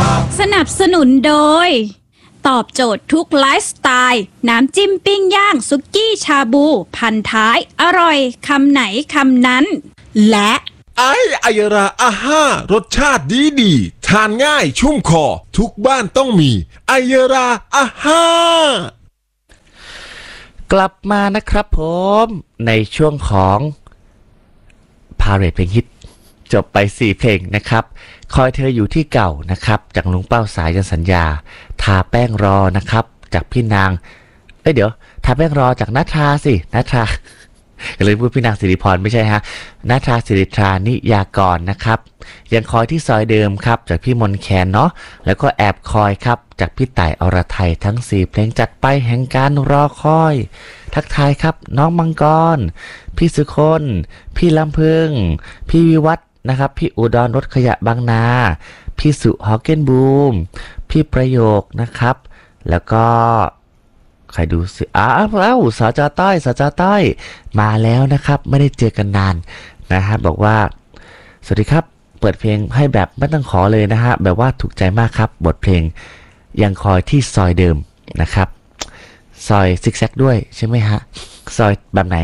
สนับสนุนโดยตอบโจทย์ทุกไลฟ์สไตล์น้ำจิ้มปิ้งย่างสุกี้ชาบูพันท้ายอร่อยคำไหนคำนั้นและไอยราอาห้ารสชาติดีทานง่ายชุ่มคอทุกบ้านต้องมีไอยราอาห้ากลับมานะครับผมในช่วงของพาเรทเพลงฮิตจบไป4เพลงนะครับคอยเธออยู่ที่เก่านะครับจากลุงเป้าสายยันสัญญาทาแป้งรอนะครับจากพี่นางเดี๋ยวทาแป้งรอจากนัทราสินัทราก็เลยพูดพี่นางสิริพรไม่ใช่ฮะนัทราสิริธรานิยากรนะครับยังคอยที่ซอยเดิมครับจากพี่มนแคนเนาะแล้วก็แอบคอยครับจากพี่ต่ายอรไทยทั้ง4เพลงจัดไปแห่งการรอคอยทักทายครับน้องมังกรพี่สุคนพี่ลำพึงพี่วิวัฒน์นะครับพี่อุดรรถขยะบางนาพี่สุฮอกเกนบูมพี่ประโยคนะครับแล้วก็ใครดูสิสจต้อยมาแล้วนะครับไม่ได้เจอกันนานนะฮะบอกว่าสวัสดีครับเปิดเพลงให้แบบไม่ต้องขอเลยนะฮะแบบว่าถูกใจมากครับบทเพลงยังคอยที่ซอยเดิมนะครับซอยซิกแซกด้วยใช่ไหมฮะซอยแบบไหน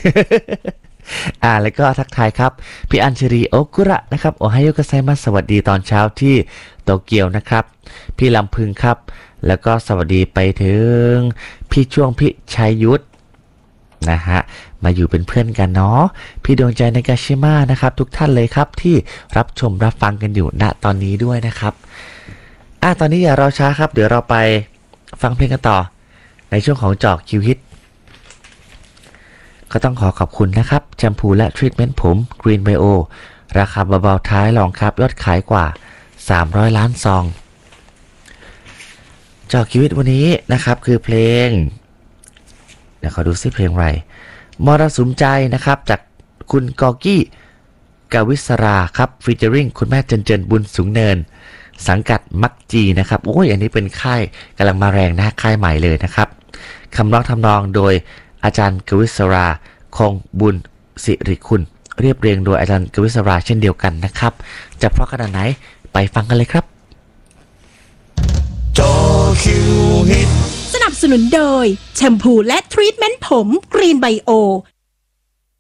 แล้วก็ทักทายครับพี่อัญชรีโอกุระนะครับโอไฮโอกัสไซมัสสวัสดีตอนเช้าที่โตเกียวนะครับพี่ลำพึงครับแล้วก็สวัสดีไปถึงพี่ช่วงพี่ชัยยุทธนะฮะมาอยู่เป็นเพื่อนกันเนาะพี่ดวงใจในกาชิมะนะครับทุกท่านเลยครับที่รับชมรับฟังกันอยู่ณตอนนี้ด้วยนะครับตอนนี้อย่ารอช้าครับเดี๋ยวเราไปฟังเพลงกันต่อในช่วงของเจาะคิวฮิตก็ต้องขอบคุณนะครับแชมพูและทรีทเมนต์ผม Green Bio ราคาเบาๆท้ายรองครับยอดขายกว่า300ล้านซองเจาะคิวฮิตวันนี้นะครับคือเพลงเดี๋ยวขอดูซิเพลงอะไรมรสุมใจนะครับจากคุณกอกี้กวิศราครับฟีเจอริงคุณแม่เจนบุญสูงเนินสังกัดมักจีนะครับโอ้ยอันนี้เป็นค่ายกำลังมาแรงนะค่ายใหม่เลยนะครับคำร้องทำนองโดยอาจารย์กวิศราคงบุญสิริคุณเรียบเรียงโดยอาจารย์กวิศราเช่นเดียวกันนะครับจะเพราะขนาดไหนไปฟังกันเลยครับสนับสนุนโดยแชมพูและทรีทเมนต์ผม Green Bio